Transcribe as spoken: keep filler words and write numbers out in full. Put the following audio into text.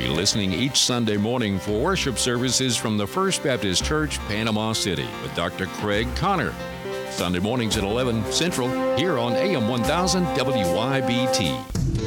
listening each Sunday morning for worship services from the First Baptist Church, Panama City, with Doctor Craig Connor. Sunday mornings at eleven Central, here on A M one thousand W Y B T.